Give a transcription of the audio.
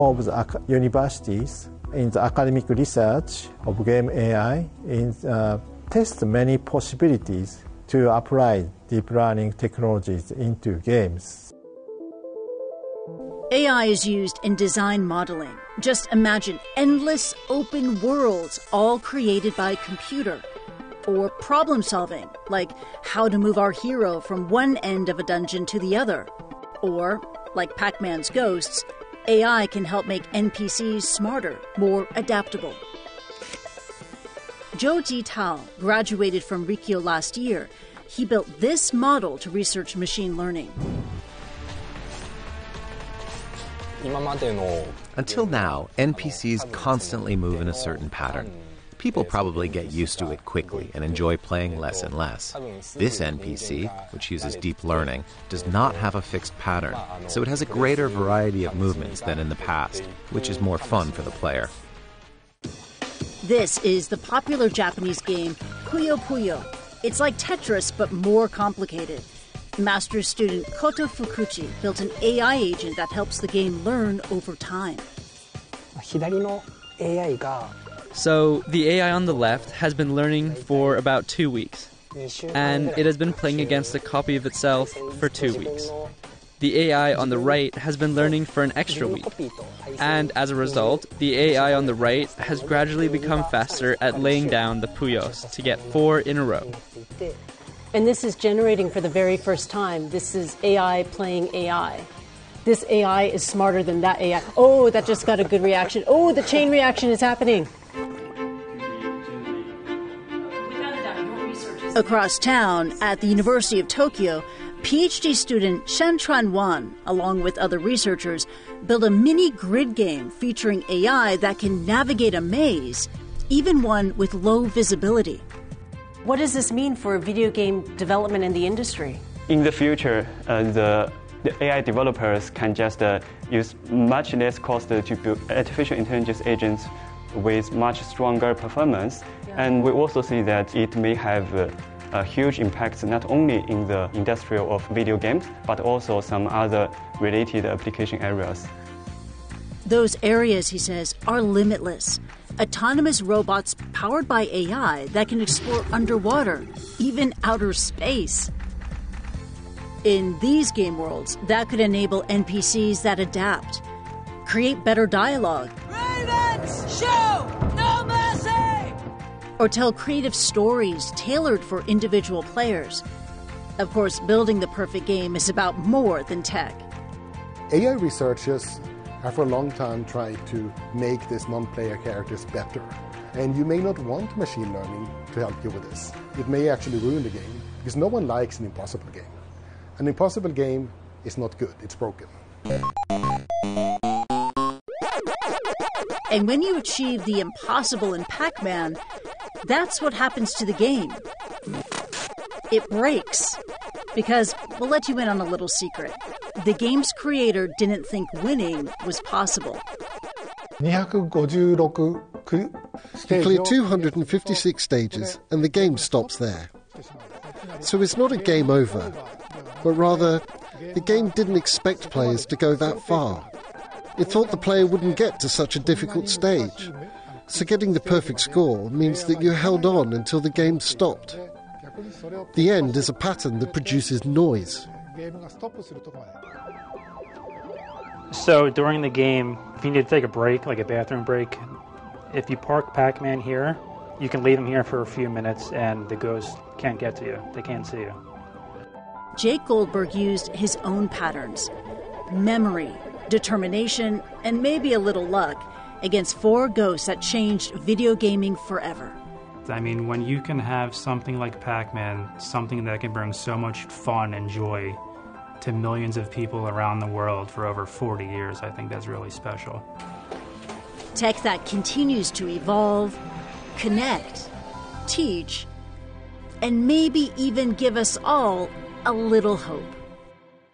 of the universities in the academic research of game AI test many possibilities to apply deep learning technologies into games. AI is used in design modeling. Just imagine endless open worlds all created by a computer. Or problem solving, like how to move our hero from one end of a dungeon to the other. Or, like Pac-Man's ghosts, AI can help make NPCs smarter, more adaptable. Zhou Jitao graduated from Rikkyō last year. He built this model to research machine learning. Until now, NPCs constantly move in a certain pattern. People probably get used to it quickly and enjoy playing less and less. This NPC, which uses deep learning, does not have a fixed pattern, so it has a greater variety of movements than in the past, which is more fun for the player. This is the popular Japanese game Puyo Puyo. It's like Tetris, but more complicated. Master's student Koto Fukuchi built an AI agent that helps the game learn over time. So the AI on the left has been learning for about 2 weeks, and it has been playing against a copy of itself for 2 weeks. The AI on the right has been learning for an extra week, and as a result, the AI on the right has gradually become faster at laying down the puyos to get 4 in a row. And this is generating for the very first time. This is AI playing AI. This AI is smarter than that AI. Oh, that just got a good reaction. Oh, the chain reaction is happening. Across town, at the University of Tokyo, PhD student Shen Chuan Wan, along with other researchers, built a mini grid game featuring AI that can navigate a maze, even one with low visibility. What does this mean for video game development in the industry? In the future, the AI developers can just use much less cost to build artificial intelligence agents with much stronger performance. And we also see that it may have a huge impact not only in the industry of video games, but also some other related application areas. Those areas, he says, are limitless. Autonomous robots powered by AI that can explore underwater, even outer space. In these game worlds, that could enable NPCs that adapt, create better dialogue, Ravens, show no mercy! or tell creative stories tailored for individual players. Of course, building the perfect game is about more than tech. AI researchers have for a long time tried to make these non-player characters better. And you may not want machine learning to help you with this. It may actually ruin the game, because no one likes an impossible game. An impossible game is not good, it's broken. And when you achieve the impossible in Pac-Man, that's what happens to the game. It breaks. Because we'll let you in on a little secret. The game's creator didn't think winning was possible. He cleared 256 stages, and the game stops there. So it's not a game over, but rather, the game didn't expect players to go that far. It thought the player wouldn't get to such a difficult stage. So getting the perfect score means that you held on until the game stopped. The end is a pattern that produces noise. So during the game, if you need to take a break, like a bathroom break, if you park Pac-Man here, you can leave him here for a few minutes and the ghosts can't get to you. They can't see you. Jake Goldberg used his own patterns, memory, determination, and maybe a little luck against 4 ghosts that changed video gaming forever. I mean, when you can have something like Pac-Man, something that can bring so much fun and joy to millions of people around the world for over 40 years, I think that's really special. Tech that continues to evolve, connect, teach, and maybe even give us all a little hope.